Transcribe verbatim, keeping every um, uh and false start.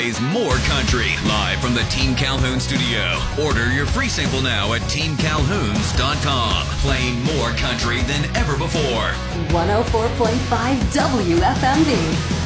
Is More Country, live from the Team Calhoun studio. Order your free sample now at team calhouns dot com. Playing more country than ever before. one oh four point five W F M D.